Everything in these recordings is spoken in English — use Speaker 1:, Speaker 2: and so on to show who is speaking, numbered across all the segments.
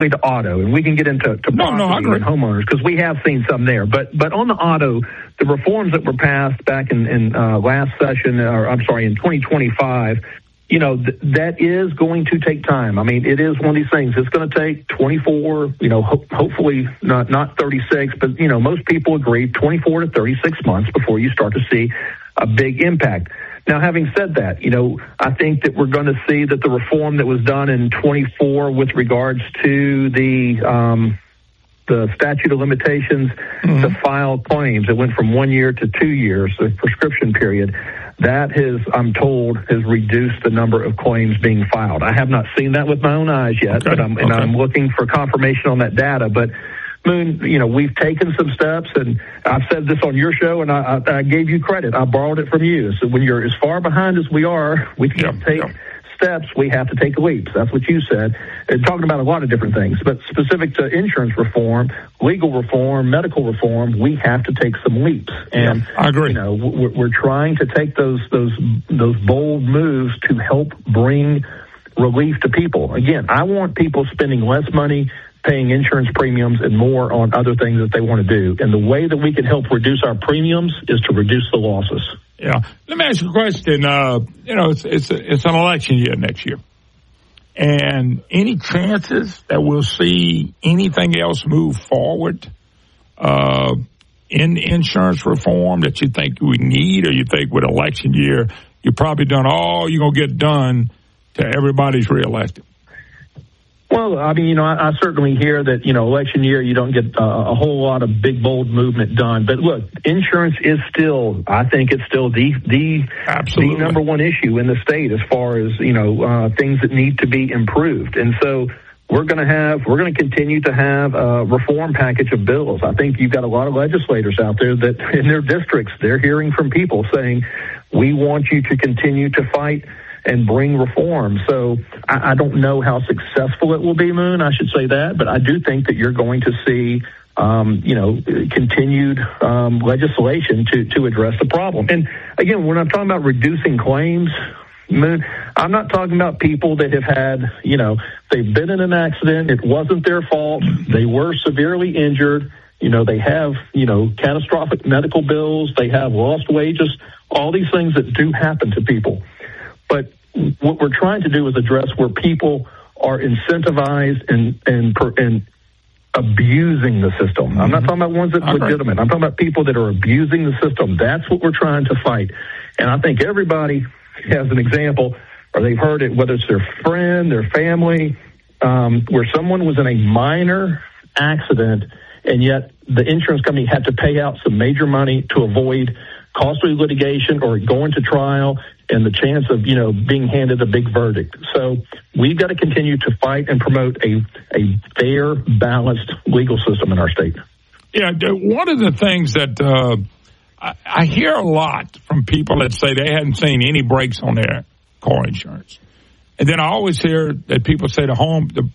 Speaker 1: to auto, and we can get into property and homeowners because we have seen some there. But on the auto, the reforms that were passed back in last session, in 2025, that is going to take time. I mean, it is one of these things. It's going to take 24, hopefully not 36, but, most people agree 24 to 36 months before you start to see a big impact. Now, having said that, I think that we're going to see that the reform that was done in 24 with regards to the statute of limitations to file claims, it went from 1 year to 2 years, the prescription period. That I'm told, has reduced the number of claims being filed. I have not seen that with my own eyes yet, but I'm looking for confirmation on that data. But Moon, we've taken some steps, and I've said this on your show, and I gave you credit. I borrowed it from you. So when you're as far behind as we are, we can't take steps. We have to take leaps. That's what you said. And talking about a lot of different things, but specific to insurance reform, legal reform, medical reform, we have to take some leaps. And
Speaker 2: I agree.
Speaker 1: We're trying to take those bold moves to help bring relief to people. Again, I want people spending less money paying insurance premiums and more on other things that they want to do. And the way that we can help reduce our premiums is to reduce the losses.
Speaker 2: Yeah. Let me ask you a question. It's an election year next year. And any chances that we'll see anything else move forward in insurance reform that you think we need, or you think with election year, you've probably done all you're going to get done till everybody's reelected?
Speaker 1: Well, I mean, I certainly hear that, election year, you don't get a whole lot of big, bold movement done. But look, insurance is still, I think it's still the number one issue in the state as far as, things that need to be improved. And so we're going to continue to have a reform package of bills. I think you've got a lot of legislators out there that in their districts, they're hearing from people saying, we want you to continue to fight and bring reform. So I don't know how successful it will be, Moon. I should say that, but I do think that you're going to see, continued legislation to address the problem. And again, when I'm talking about reducing claims, Moon, I'm not talking about people that have had, they've been in an accident. It wasn't their fault. They were severely injured. They have, catastrophic medical bills. They have lost wages, all these things that do happen to people. But what we're trying to do is address where people are incentivized and abusing the system. I'm not talking about ones that are legitimate. I'm talking about people that are abusing the system. That's what we're trying to fight. And I think everybody has an example, or they've heard it, whether it's their friend, their family, where someone was in a minor accident, and yet the insurance company had to pay out some major money to avoid costly litigation or going to trial and the chance of, being handed a big verdict. So we've got to continue to fight and promote a fair, balanced legal system in our state.
Speaker 2: Yeah, one of the things that I hear a lot from people that say they hadn't seen any breaks on their car insurance. And then I always hear that people say the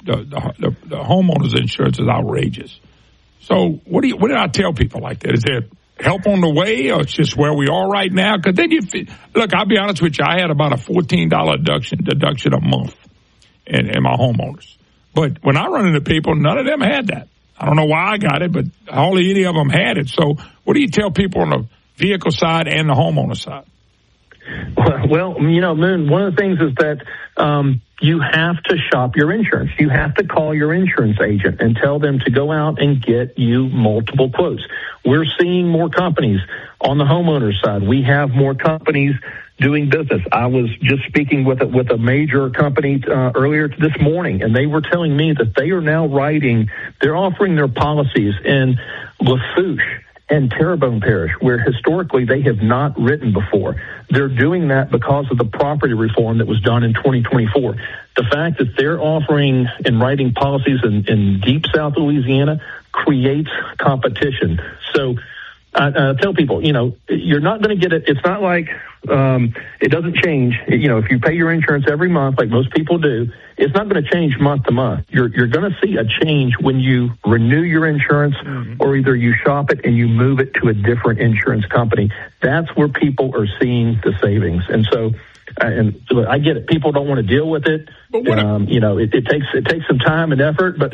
Speaker 2: homeowner's insurance is outrageous. So what do I tell people like that? Is there help on the way, or it's just where we are right now? Because then look, I'll be honest with you, I had about a $14 deduction a month in my homeowners. But when I run into people, none of them had that. I don't know why I got it, but hardly any of them had it. So what do you tell people on the vehicle side and the homeowner side?
Speaker 1: Well, Moon, one of the things is that you have to shop your insurance. You have to call your insurance agent and tell them to go out and get you multiple quotes. We're seeing more companies on the homeowner side. We have more companies doing business. I was just speaking with a major company earlier this morning, and they were telling me that they are now they're offering their policies in Lafourche and Terrebonne Parish, where historically they have not written before. They're doing that because of the property reform that was done in 2024. The fact that they're offering and writing policies in deep South Louisiana creates competition. So I tell people, you're not going to get it. It's not like it doesn't change. If you pay your insurance every month, like most people do, it's not going to change month to month. You're going to see a change when you renew your insurance, or either you shop it and you move it to a different insurance company. That's where people are seeing the savings. And so, and look, I get it. People don't want to deal with it. But it takes some time and effort, but it is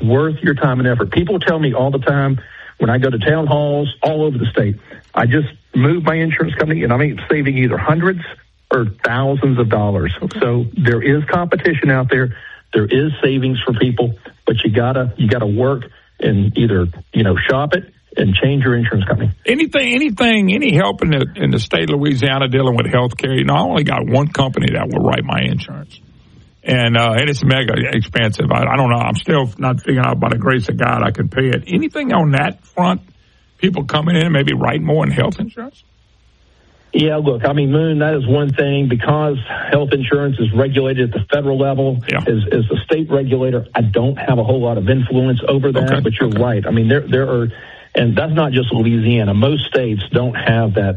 Speaker 1: worth your time and effort. People tell me all the time when I go to town halls all over the state, I just moved my insurance company and I'm saving either hundreds or thousands of dollars. Okay. So there is competition out there. There is savings for people, but you gotta work and either, shop it and change your insurance company. Any help in the state of Louisiana dealing with health care? I only got one company that will write my insurance. And it's mega expensive. I don't know. I'm still not figuring out by the grace of God I can pay it. Anything on that front? People coming in and maybe write more in health insurance? Yeah, look, Moon, that is one thing. Because health insurance is regulated at the federal level, as a state regulator, I don't have a whole lot of influence over that. Okay. But you're right. There are, and that's not just Louisiana. Most states don't have that,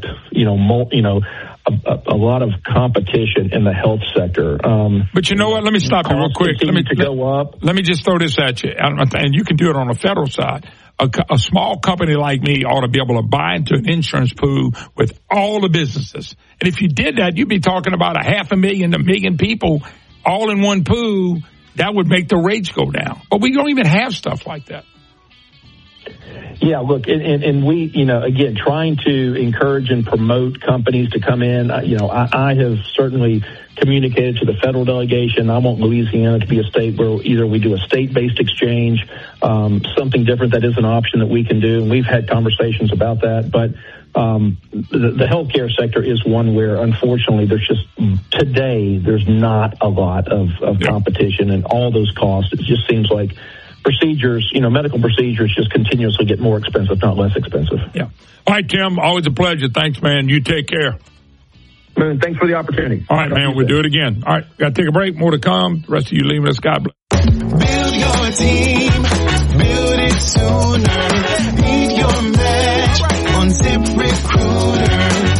Speaker 1: a lot of competition in the health sector. But you know what? Let me stop you real quick. Let me just throw this at you, and you can do it on the federal side. A small company like me ought to be able to buy into an insurance pool with all the businesses. And if you did that, you'd be talking about 500,000 to 1 million people all in one pool. That would make the rates go down. But we don't even have stuff like that. Yeah, look, and we, again, trying to encourage and promote companies to come in. I have certainly communicated to the federal delegation. I want Louisiana to be a state where either we do a state-based exchange, something different that is an option that we can do. And we've had conversations about that. But the healthcare sector is one where, unfortunately, there's not a lot of competition, and all those costs. It just seems like procedures, medical procedures just continuously get more expensive, not less expensive. Yeah. All right, Tim, always a pleasure. Thanks, man. You take care. Man, thanks for the opportunity. All right, man, we'll do it again. All right, got to take a break. More to come. The rest of you leaving us. God bless. Build your team. Build it sooner. Beat your match on ZipRecruiter.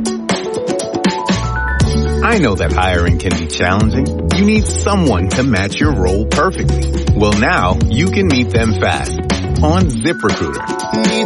Speaker 1: I know that hiring can be challenging. You need someone to match your role perfectly. Well, now you can meet them fast on ZipRecruiter.